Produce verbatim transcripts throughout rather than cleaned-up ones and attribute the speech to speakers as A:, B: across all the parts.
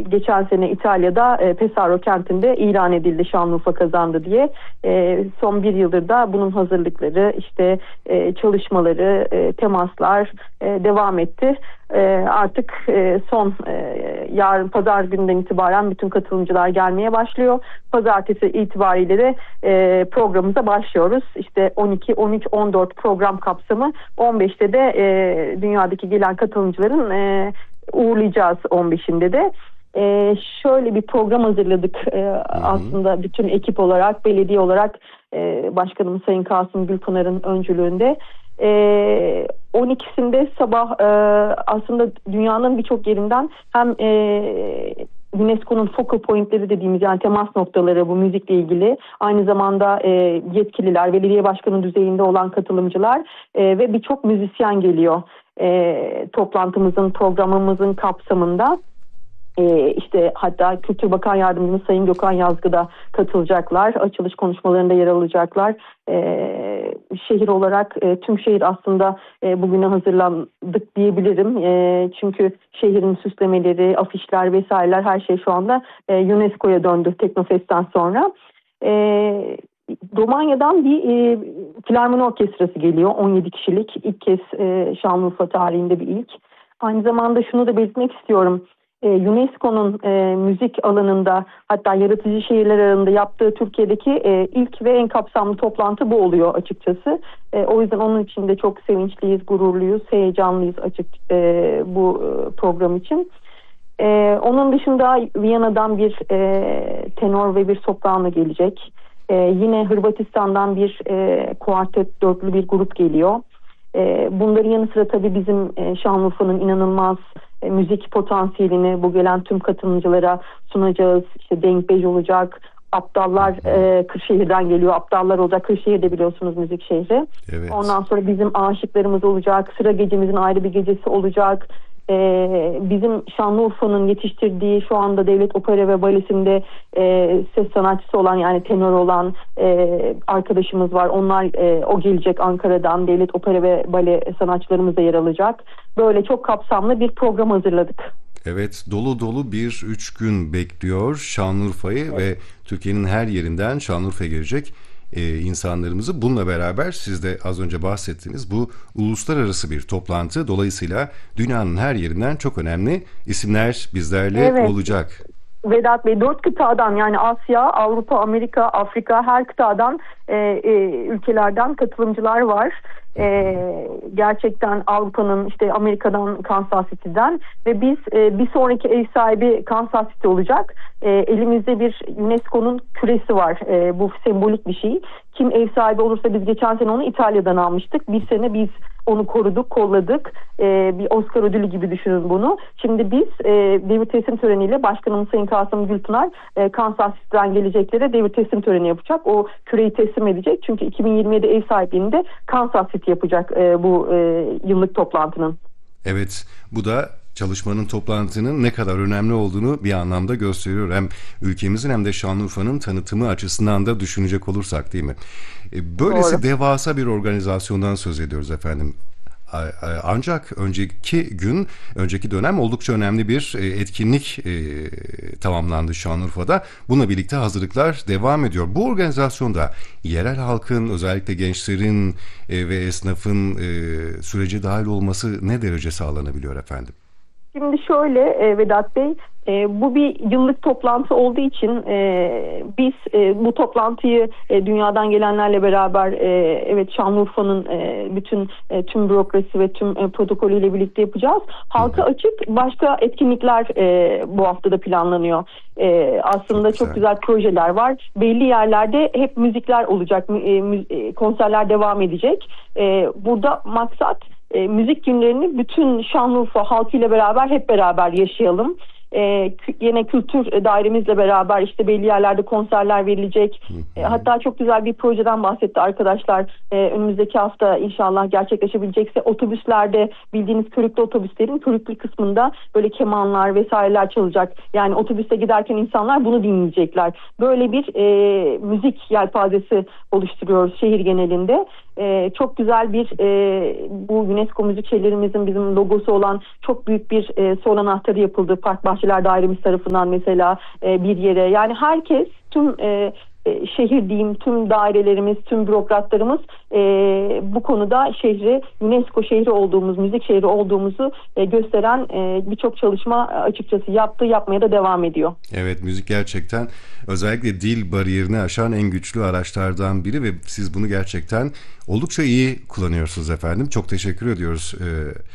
A: geçen sene İtalya'da e, Pesaro kentinde ilan edildi, Şanlıurfa kazandı diye. E, son bir yıldır da bunun hazırlıkları, işte e, çalışmaları, e, temaslar e, devam etti. E, artık e, son e, yarın pazar günden itibaren bütün katılımcılar gelmeye başlıyor. Pazartesi itibariyle de e, programımıza başlıyoruz. İşte on iki, on üç, on dört program kapsamı, on beşte de e, dünyadaki gelen katılımcıların e, uğurlayacağız on beşinde de. Ee, şöyle bir program hazırladık ee, aslında bütün ekip olarak, belediye olarak, e, başkanımız Sayın Kasım Gülpınar'ın öncülüğünde. Ee, on ikisinde sabah e, aslında dünyanın birçok yerinden hem e, UNESCO'nun focal pointleri dediğimiz, yani temas noktaları bu müzikle ilgili, aynı zamanda e, yetkililer, belediye başkanı düzeyinde olan katılımcılar e, ve birçok müzisyen geliyor e, toplantımızın, programımızın kapsamında. Ee, işte hatta Kültür Bakan Yardımcımız Sayın Gökhan Yazgı da katılacaklar. Açılış konuşmalarında yer alacaklar. Ee, şehir olarak e, tüm şehir aslında e, bugüne hazırlandık diyebilirim. E, çünkü şehrin süslemeleri, afişler vesaireler, her şey şu anda e, UNESCO'ya döndü Teknofest'ten sonra. E, Romanya'dan bir e, filarmoni orkestrası geliyor. on yedi kişilik. İlk kez e, Şanlıurfa tarihinde bir ilk. Aynı zamanda şunu da belirtmek istiyorum. UNESCO'nun e, müzik alanında, hatta yaratıcı şehirler alanında yaptığı Türkiye'deki e, ilk ve en kapsamlı toplantı bu oluyor açıkçası. E, o yüzden onun için de çok sevinçliyiz, gururluyuz, heyecanlıyız açık e, bu e, program için. E, onun dışında Viyana'dan bir e, tenor ve bir soprano gelecek. E, yine Hırvatistan'dan bir e, kuartet, dörtlü bir grup geliyor. E, bunların yanı sıra tabii bizim e, Şanlıurfa'nın inanılmaz e, müzik potansiyelini bu gelen tüm katılımcılara sunacağız. İşte Denk Bej olacak, Aptallar e, Kırşehir'den geliyor. Aptallar olacak. Kırşehir'de biliyorsunuz müzik şehri.
B: Evet.
A: Ondan sonra bizim aşıklarımız olacak. Sıra gecemizin ayrı bir gecesi olacak. Ee, bizim Şanlıurfa'nın yetiştirdiği, şu anda Devlet Opera ve Balesi'nde e, ses sanatçısı olan, yani tenor olan e, arkadaşımız var. Onlar e, o gelecek Ankara'dan. Devlet Opera ve Bale sanatçılarımız da yer alacak. Böyle çok kapsamlı bir program hazırladık.
B: Evet, dolu dolu bir üç gün bekliyor Şanlıurfa'yı, evet. Ve Türkiye'nin her yerinden Şanlıurfa'ya gelecek e, insanlarımızı. Bununla beraber siz de az önce bahsettiğiniz bu uluslararası bir toplantı. Dolayısıyla dünyanın her yerinden çok önemli isimler bizlerle
A: evet.
B: olacak.
A: Vedat Bey, dört kıtadan, yani Asya, Avrupa, Amerika, Afrika, her kıtadan e, e, ülkelerden katılımcılar var. E, gerçekten Avrupa'nın, işte Amerika'dan, Kansas City'den ve biz e, bir sonraki ev sahibi Kansas City olacak. E, elimizde bir UNESCO'nun küresi var. E, bu sembolik bir şey. Kim ev sahibi olursa, biz geçen sene onu İtalya'dan almıştık. Bir sene biz onu koruduk, kolladık. Ee, bir Oscar ödülü gibi düşünün bunu. Şimdi biz e, devir teslim töreniyle Başkanımız Sayın Kasım Gülpınar e, Kansas City'den geleceklere devir teslim töreni yapacak. O küreyi teslim edecek. Çünkü iki bin yirmi yedi ev sahipliğinde Kansas City yapacak e, bu e, yıllık toplantının.
B: Evet, bu da çalışmanın, toplantının ne kadar önemli olduğunu bir anlamda gösteriyor. Hem ülkemizin hem de Şanlıurfa'nın tanıtımı açısından da düşünecek olursak, değil mi? Böylesi Doğru. devasa bir organizasyondan söz ediyoruz efendim. Ancak önceki gün, önceki dönem oldukça önemli bir etkinlik e, tamamlandı Şanlıurfa'da. Bununla birlikte hazırlıklar devam ediyor. Bu organizasyonda yerel halkın, özellikle gençlerin e, ve esnafın e, sürece dahil olması ne derece sağlanabiliyor efendim?
A: Şimdi şöyle e, Vedat Bey, e, bu bir yıllık toplantı olduğu için e, biz e, bu toplantıyı e, dünyadan gelenlerle beraber e, evet Şanlıurfa'nın e, bütün e, tüm bürokrasi ve tüm e, protokolüyle birlikte yapacağız. Halka açık başka etkinlikler e, bu haftada planlanıyor. E, aslında çok, çok güzel projeler var. Belli yerlerde hep müzikler olacak, e, mü, e, konserler devam edecek. E, burada maksat E, müzik günlerini bütün Şanlıurfa halkıyla beraber hep beraber yaşayalım. E, yine kültür dairemizle beraber işte belli yerlerde konserler verilecek. E, hatta çok güzel bir projeden bahsetti arkadaşlar. E, önümüzdeki hafta inşallah gerçekleşebilecekse otobüslerde, bildiğiniz körüklü otobüslerin körüklü kısmında böyle kemanlar vesaireler çalacak. Yani otobüste giderken insanlar bunu dinleyecekler. Böyle bir e, müzik yelpazesi oluşturuyoruz şehir genelinde. Ee, çok güzel bir e, bu UNESCO müzik şeylerimizin bizim logosu olan çok büyük bir e, sol anahtarı yapıldı park bahçesi Bahçeler Dairemiz tarafından mesela e, bir yere, yani herkes, tüm e, e, şehir diyeyim, tüm dairelerimiz, tüm bürokratlarımız e, bu konuda şehri UNESCO şehri olduğumuz, müzik şehri olduğumuzu e, gösteren e, birçok çalışma açıkçası yaptı, yapmaya da devam ediyor.
B: Evet, müzik gerçekten özellikle dil bariyerini aşan en güçlü araçlardan biri ve siz bunu gerçekten oldukça iyi kullanıyorsunuz efendim. Çok teşekkür ediyoruz. Ee,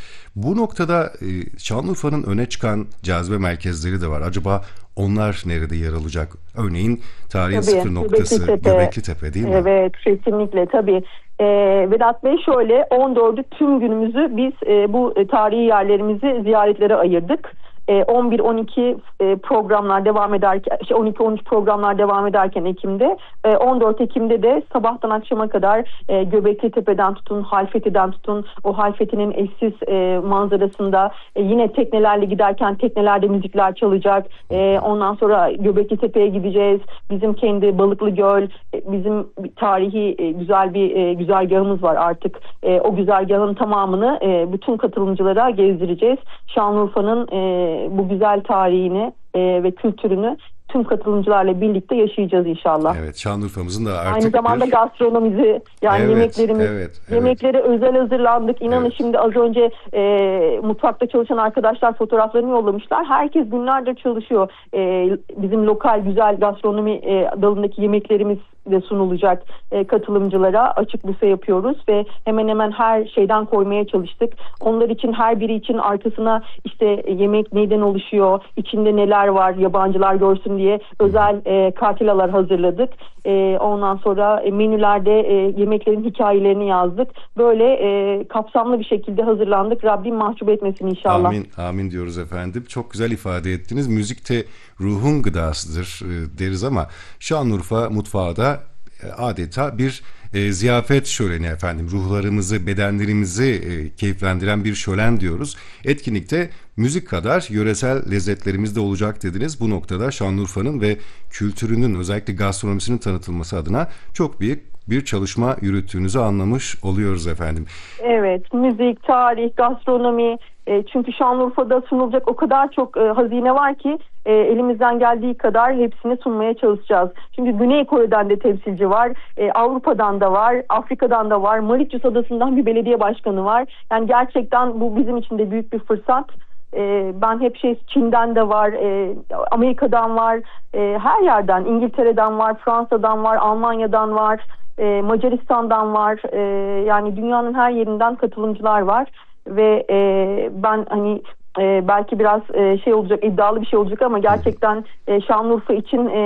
B: bu noktada e, Şanlıurfa'nın öne çıkan cazibe merkezleri de var. Acaba onlar nerede yer alacak? Örneğin tarihin
A: Tabii,
B: sıfır noktası
A: Göbekli Tepe.
B: Göbekli Tepe değil mi?
A: Evet, kesinlikle tabii. Ee, Vedat Bey, şöyle on dördü tüm günümüzü biz e, bu e, tarihi yerlerimizi ziyaretlere ayırdık. on bir on iki programlar devam ederken, on iki on üç programlar devam ederken Ekim'de, on dört Ekim'de de sabahtan akşama kadar Göbekli Tepe'den tutun, Halfeti'den tutun, o Halfeti'nin eşsiz manzarasında yine teknelerle giderken teknelerde müzikler çalacak. Ondan sonra Göbekli Tepe'ye gideceğiz. Bizim kendi Balıklı Göl, bizim tarihi güzel bir güzergahımız var artık. O güzergahın tamamını bütün katılımcılara gezdireceğiz. Şanlıurfa'nın bu güzel tarihini e, ve kültürünü tüm katılımcılarla birlikte yaşayacağız inşallah.
B: Evet, Şanlıurfa'mızın da artık
A: aynı zamanda
B: bir...
A: gastronomimizi, yani
B: evet,
A: yemeklerimiz,
B: evet, evet.
A: yemeklere özel hazırlandık. İnanın evet. Şimdi az önce e, mutfakta çalışan arkadaşlar fotoğraflarını yollamışlar. Herkes günlerdir çalışıyor. E, bizim lokal güzel gastronomi e, dalındaki yemeklerimiz de sunulacak e, katılımcılara. Açık büfe yapıyoruz ve hemen hemen her şeyden koymaya çalıştık. Onlar için, her biri için arkasına işte yemek neyden oluşuyor, içinde neler var, yabancılar görsün diye özel e, kartelalar hazırladık. E, ondan sonra e, menülerde e, yemeklerin hikayelerini yazdık. Böyle e, kapsamlı bir şekilde hazırlandık. Rabbim mahcup etmesin inşallah.
B: Amin, amin diyoruz efendim. Çok güzel ifade ettiniz. Müzik de ruhun gıdasıdır e, deriz ama Şanlıurfa mutfağı da adeta bir e, ziyafet şöleni efendim. Ruhlarımızı, bedenlerimizi e, keyiflendiren bir şölen diyoruz. Etkinlikte müzik kadar yöresel lezzetlerimiz de olacak dediniz. Bu noktada Şanlıurfa'nın ve kültürünün, özellikle gastronomisinin tanıtılması adına çok büyük bir çalışma yürüttüğünüzü anlamış oluyoruz efendim.
A: Evet, müzik, tarih, gastronomi, e, çünkü Şanlıurfa'da sunulacak o kadar çok e, hazine var ki e, elimizden geldiği kadar hepsini sunmaya çalışacağız. Çünkü Güney Kore'den de temsilci var, e, Avrupa'dan da var, Afrika'dan da var, Mauritius Adası'ndan bir belediye başkanı var. Yani gerçekten bu bizim için de büyük bir fırsat. E, ben hep şey, Çin'den de var, e, Amerika'dan var, e, her yerden, İngiltere'den var, Fransa'dan var, Almanya'dan var. E, Macaristan'dan var, e, yani dünyanın her yerinden katılımcılar var ve e, ben hani e, belki biraz e, şey olacak, iddialı bir şey olacak ama gerçekten e, Şanlıurfa için e,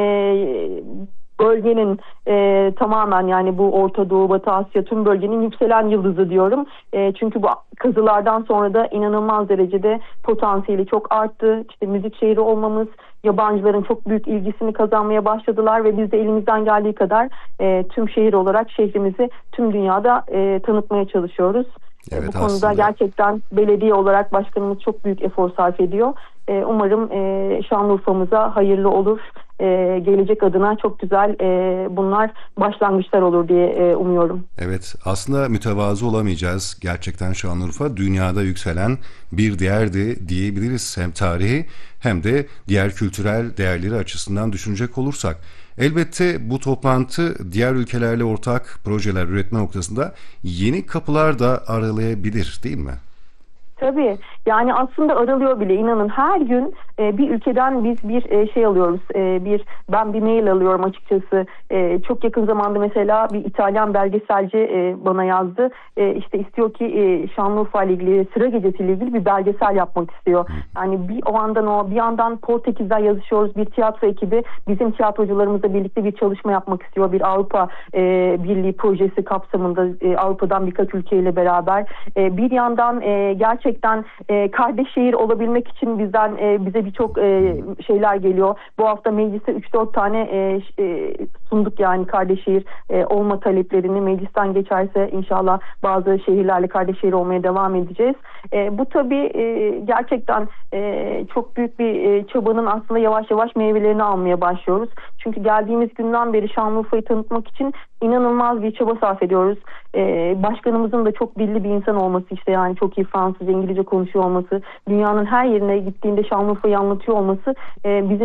A: bölgenin e, tamamen, yani bu Orta Doğu, Batı Asya tüm bölgenin yükselen yıldızı diyorum. E, çünkü bu kazılardan sonra da inanılmaz derecede potansiyeli çok arttı. İşte müzik şehri olmamız, yabancıların çok büyük ilgisini kazanmaya başladılar ve biz de elimizden geldiği kadar e, tüm şehir olarak şehrimizi tüm dünyada e, tanıtmaya çalışıyoruz. Evet, bu konuda aslında gerçekten belediye olarak başkanımız çok büyük efor sarf ediyor. E, umarım e, Şanlıurfa'mıza hayırlı olur. E, gelecek adına çok güzel e, bunlar başlangıçlar olur diye e, umuyorum.
B: Evet, aslında mütevazı olamayacağız. Gerçekten Şanlıurfa dünyada yükselen bir değerdi diyebiliriz. Hem tarihi hem de diğer kültürel değerleri açısından düşünecek olursak. Elbette bu toplantı diğer ülkelerle ortak projeler üretme noktasında yeni kapılar da aralayabilir, değil mi?
A: Tabii, yani aslında aralıyor bile, inanın her gün e, bir ülkeden biz bir e, şey alıyoruz, e, bir ben bir mail alıyorum açıkçası. E, çok yakın zamanda mesela bir İtalyan belgeselci e, bana yazdı, e, işte istiyor ki e, Şanlıurfa ile ilgili, Sıra Gecesi ile ilgili bir belgesel yapmak istiyor. Yani bir o andan o bir yandan Portekiz'den yazışıyoruz, bir tiyatro ekibi bizim tiyatrocularımızla birlikte bir çalışma yapmak istiyor, bir Avrupa e, Birliği projesi kapsamında e, Avrupa'dan birkaç ülkeyle beraber. E, bir yandan e, gerçekten Gerçekten e, kardeş şehir olabilmek için bizden e, bize birçok e, şeyler geliyor. Bu hafta mecliste üç dört tane e, e, sunduk, yani kardeş şehir e, olma taleplerini. Meclisten geçerse inşallah bazı şehirlerle kardeş şehir olmaya devam edeceğiz. E, bu tabii e, gerçekten e, çok büyük bir e, çabanın aslında yavaş yavaş meyvelerini almaya başlıyoruz. Çünkü geldiğimiz günden beri Şanlıurfa'yı tanıtmak için inanılmaz bir çaba sarf ediyoruz. Ee, başkanımızın da çok dilli bir insan olması, işte yani çok iyi Fransızca, İngilizce konuşuyor olması, dünyanın her yerine gittiğinde Şanlıurfa'yı anlatıyor olması e, bizim